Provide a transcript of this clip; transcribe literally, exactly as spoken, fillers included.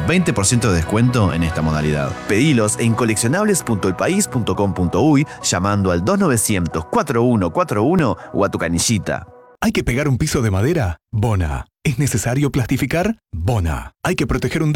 veinte por ciento de descuento en esta modalidad. Pedilos en coleccionables punto el país punto com punto uy llamando al dos novecientos cuatro uno cuatro uno o a tu canillita. ¿Hay que pegar un piso de madera? Bona. ¿Es necesario plastificar? Bona. ¿Hay que proteger un